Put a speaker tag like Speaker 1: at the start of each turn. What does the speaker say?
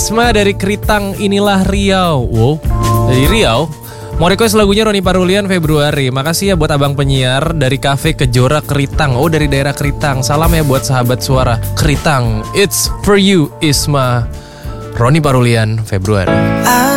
Speaker 1: Isma dari Keritang, inilah Riau. Wow, dari Riau. Mau request lagunya Roni Parulian Februari. Makasih ya buat abang penyiar dari Cafe Kejora Keritang. Oh, dari daerah Keritang. Salam ya buat sahabat suara Keritang. It's for you Isma. Roni Parulian Februari.